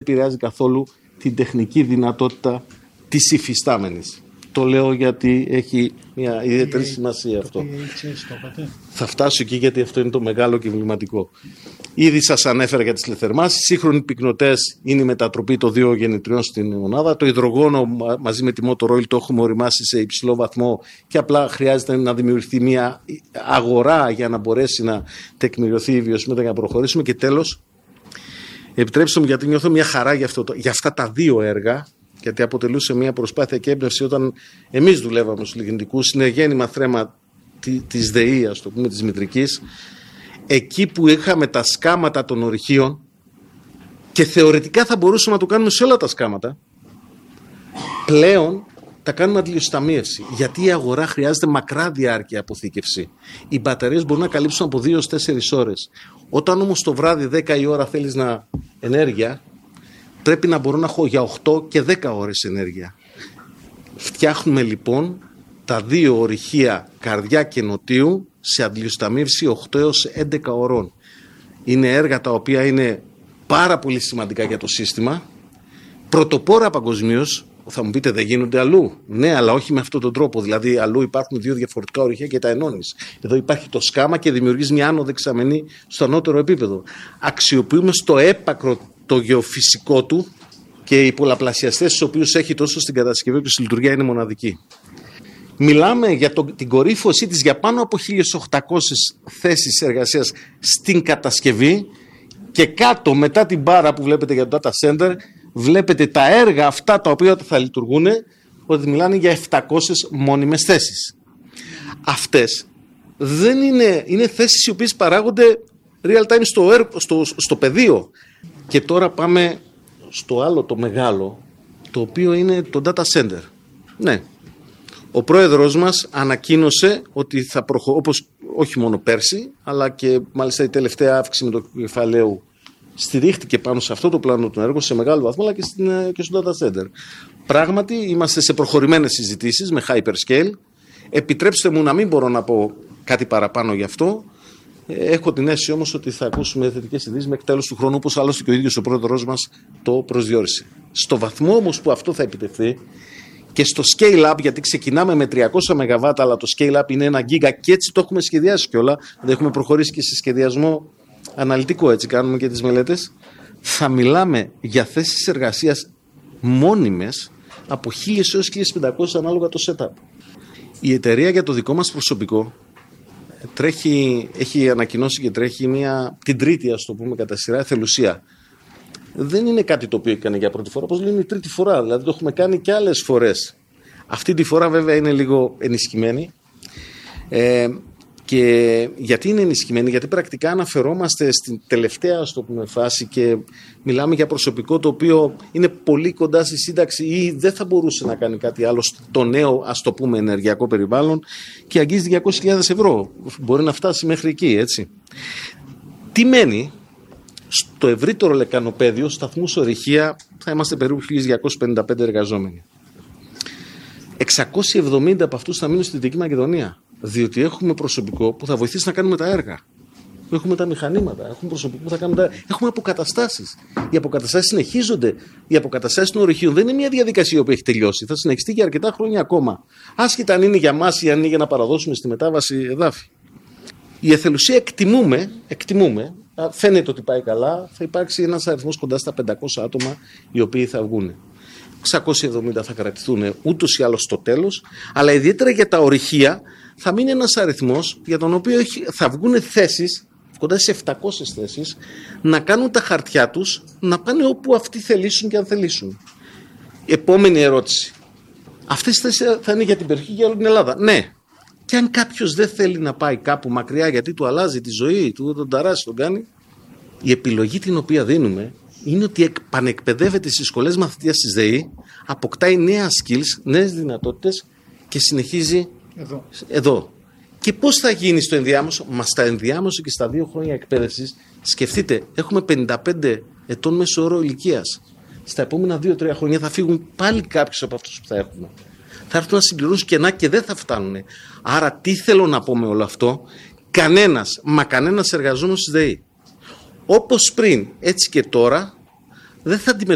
επηρεάζει καθόλου την τεχνική δυνατότητα της υφιστάμενης. Το λέω γιατί έχει μια ιδιαίτερη σημασία αυτό. Θα φτάσω εκεί γιατί αυτό είναι το μεγάλο και εμβληματικό. Ήδη σας ανέφερα για τις λιθερμάσεις. Σύγχρονοι πυκνοτές είναι η μετατροπή των δύο γεννητριών στην μονάδα. Το υδρογόνο μαζί με τη motor oil το έχουμε οριμάσει σε υψηλό βαθμό και απλά χρειάζεται να δημιουργηθεί μια αγορά για να μπορέσει να τεκμηριωθεί η βιωσιμότητα για να προχωρήσουμε. Και τέλος, επιτρέψτε μου, γιατί νιώθω μια χαρά για αυτά τα δύο έργα, γιατί αποτελούσε μια προσπάθεια και έμπνευση όταν εμείς δουλεύαμε στους λιγνητικούς, είναι γέννημα θρέμα της ΔΕΗ, ας το πούμε, της μητρικής, εκεί που είχαμε τα σκάματα των ορυχείων και θεωρητικά θα μπορούσαμε να το κάνουμε σε όλα τα σκάματα, πλέον τα κάνουμε αντιλιοσταμίευση, γιατί η αγορά χρειάζεται μακρά διάρκεια αποθήκευση. Οι μπαταρίες μπορούν να καλύψουν από 2 έως 4 ώρες. Όταν όμως το βράδυ 10 η ώρα θέλεις ενέργεια, πρέπει να μπορώ να έχω για 8 και 10 ώρες ενέργεια. Φτιάχνουμε λοιπόν τα δύο ορυχεία Καρδιά και Νοτίου σε αντιλιοσταμίευση 8 έως 11 ωρών. Είναι έργα τα οποία είναι πάρα πολύ σημαντικά για το σύστημα, πρωτοπόρα παγκοσμίως. Θα μου πείτε, δεν γίνονται αλλού? Ναι, αλλά όχι με αυτόν τον τρόπο. Δηλαδή, αλλού υπάρχουν δύο διαφορετικά ορυχεία και τα ενώνεις. Εδώ υπάρχει το σκάμα και δημιουργείς μια άνω δεξαμενή στο ανώτερο επίπεδο. Αξιοποιούμε στο έπακρο το γεωφυσικό του και οι πολλαπλασιαστές τους οποίους έχει τόσο στην κατασκευή και στη λειτουργία είναι μοναδικοί. Μιλάμε για την κορύφωσή της για πάνω από 1.800 θέσεις εργασίας στην κατασκευή και κάτω μετά την μπάρα που βλέπετε για το data center βλέπετε τα έργα αυτά τα οποία θα λειτουργούν, ότι μιλάνε για 700 μόνιμες θέσεις. Αυτές δεν είναι θέσεις οι οποίες παράγονται real time στο πεδίο. Και τώρα πάμε στο άλλο το μεγάλο, το οποίο είναι το data center. Ναι, ο πρόεδρος μας ανακοίνωσε ότι θα όπως όχι μόνο πέρσι, αλλά και μάλιστα η τελευταία αύξηση με το κεφαλαίου στηρίχτηκε πάνω σε αυτό το πλάνο του έργου σε μεγάλο βαθμό, αλλά και στο data center. Πράγματι, είμαστε σε προχωρημένες συζητήσεις με hyperscale. Επιτρέψτε μου να μην μπορώ να πω κάτι παραπάνω γι' αυτό. Έχω την αίσθηση όμως ότι θα ακούσουμε θετικές ειδήσεις μέχρι τέλος του χρόνου, όπως άλλωστε και ο ίδιος ο πρόεδρος μας το προσδιορίσε. Στο βαθμό όμως που αυτό θα επιτευχθεί και στο scale-up, γιατί ξεκινάμε με 300 ΜΒ, αλλά το scale-up είναι 1 γίγα και έτσι το έχουμε σχεδιάσει κιόλα. Δεν έχουμε προχωρήσει και σε σχεδιασμό αναλυτικό, έτσι κάνουμε και τις μελέτες. Θα μιλάμε για θέσεις εργασίας μόνιμες από 1.000 έως 1.500 ανάλογα το setup. Η εταιρεία για το δικό μας προσωπικό έχει ανακοινώσει και τρέχει την τρίτη, ας το πούμε κατά σειρά, εθελουσία. Δεν είναι κάτι το οποίο έκανε για πρώτη φορά, όπως λέει είναι η τρίτη φορά, δηλαδή το έχουμε κάνει και άλλες φορές. Αυτή τη φορά βέβαια είναι λίγο ενισχυμένη. Και γιατί είναι ενισχυμένη? Γιατί πρακτικά αναφερόμαστε στην τελευταία, ας το πούμε, φάση και μιλάμε για προσωπικό το οποίο είναι πολύ κοντά στη σύνταξη ή δεν θα μπορούσε να κάνει κάτι άλλο στο νέο, ας το πούμε, ενεργειακό περιβάλλον και αγγίζει 200.000 ευρώ. Μπορεί να φτάσει μέχρι εκεί, έτσι. Τι μένει? Στο ευρύτερο λεκανοπέδιο, σταθμούς ορυχεία, θα είμαστε περίπου 1.255 εργαζόμενοι. 670 από αυτούς θα μείνουν στη Δυτική Μακεδονία. Διότι έχουμε προσωπικό που θα βοηθήσει να κάνουμε τα έργα. Έχουμε τα μηχανήματα, έχουμε προσωπικό που θα κάνουμε έχουμε αποκαταστάσεις. Οι αποκαταστάσεις συνεχίζονται. Οι αποκαταστάσεις των ορυχείων δεν είναι μια διαδικασία που έχει τελειώσει. Θα συνεχιστεί για αρκετά χρόνια ακόμα. Άσχετα αν είναι για μας ή αν είναι για να παραδώσουμε στη μετάβαση εδάφη. Η εθελουσία εκτιμούμε, φαίνεται ότι πάει καλά, θα υπάρξει ένας αριθμός κοντά στα 500 άτομα οι οποίοι θα βγουν. 670 θα κρατηθούν ούτως ή άλλως στο τέλος, αλλά ιδιαίτερα για τα ορυχεία θα μείνει ένας αριθμός για τον οποίο θα βγουν θέσεις, κοντά σε 700 θέσεις, να κάνουν τα χαρτιά τους, να πάνε όπου αυτοί θελήσουν και αν θελήσουν. Επόμενη ερώτηση. Αυτές οι θέσεις θα είναι για την περιοχή και για όλη την Ελλάδα? Ναι. Και αν κάποιος δεν θέλει να πάει κάπου μακριά γιατί του αλλάζει τη ζωή, τον ταράσει, τον κάνει, η επιλογή την οποία δίνουμε είναι ότι επανεκπαιδεύεται στις σχολές μαθητείας της ΔΕΗ, αποκτάει νέα skills, νέες δυνατότητες και συνεχίζει εδώ. Και πώς θα γίνει στο ενδιάμεσο? Στα ενδιάμεσο και στα 2 χρόνια εκπαίδευσης, σκεφτείτε, έχουμε 55 ετών μέσο όρο ηλικίας. Στα επόμενα 2-3 χρόνια θα φύγουν πάλι κάποιους από αυτούς που θα έχουμε. Θα έρθουν να συμπληρώσουν κενά και δεν θα φτάνουν. Άρα τι θέλω να πω με όλο αυτό? κανένας εργαζόμενος της ΔΕΗ, όπως πριν έτσι και τώρα, δεν θα αντιμετωπίσει